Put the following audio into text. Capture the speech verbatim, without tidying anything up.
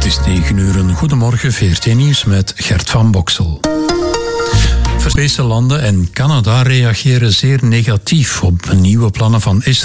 Het is negen uur. Een goedemorgen, V R T Nieuws met Gert van Boksel. Europese landen en Canada reageren zeer negatief op nieuwe plannen van Israël